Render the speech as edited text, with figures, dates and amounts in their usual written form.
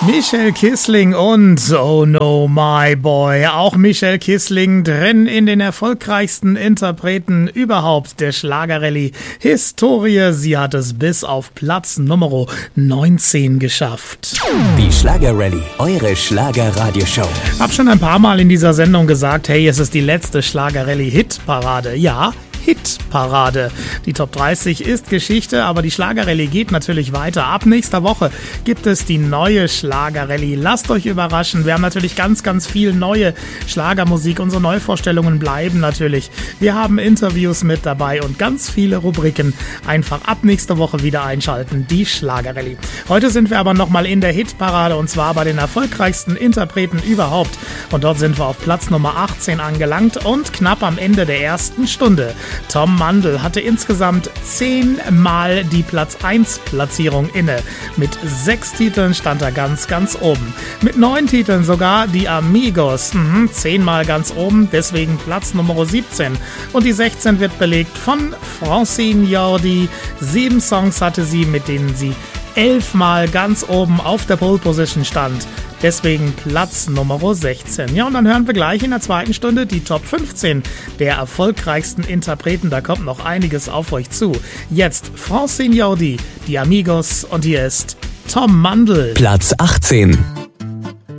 Michel Kissling und Oh No My Boy. Auch Michel Kissling drin in den erfolgreichsten Interpreten überhaupt der Schlagerrallye Historie. Sie hat es bis auf Platz Nummer 19 geschafft. Die Schlagerrallye, eure Schlagerradioshow. Hab schon ein paar Mal in dieser Sendung gesagt, hey, es ist die letzte Schlagerrallye-Hitparade. Ja, Hitparade. Die Top 30 ist Geschichte, aber die Schlagerrallye geht natürlich weiter. Ab nächster Woche gibt es die neue Schlagerrallye. Lasst euch überraschen. Wir haben natürlich ganz, ganz viel neue Schlagermusik. Unsere Neuvorstellungen bleiben natürlich. Wir haben Interviews mit dabei und ganz viele Rubriken. Einfach ab nächster Woche wieder einschalten. Die Schlagerrallye. Heute sind wir aber nochmal in der Hitparade und zwar bei den erfolgreichsten Interpreten überhaupt. Und dort sind wir auf Platz Nummer 18 angelangt und knapp am Ende der ersten Stunde. Tom Mandl hatte insgesamt 10 Mal die Platz 1 Platzierung inne. Mit 6 Titeln stand er ganz, ganz oben. Mit 9 Titeln sogar die Amigos. 10 Mal ganz oben, deswegen Platz Nummer 17. Und die 16 wird belegt von Francine Jordi. 7 Songs hatte sie, mit denen sie 11 Mal ganz oben auf der Pole Position stand. Deswegen Platz Nummer 16. Ja, und dann hören wir gleich in der zweiten Stunde die Top 15 der erfolgreichsten Interpreten. Da kommt noch einiges auf euch zu. Jetzt Francine Jordi, die Amigos und hier ist Tom Mandl. Platz 18.